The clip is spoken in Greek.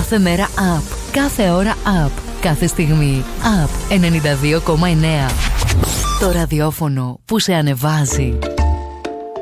Κάθε μέρα up. Κάθε ώρα up. Κάθε στιγμή up. 92,9. Το ραδιόφωνο που σε ανεβάζει.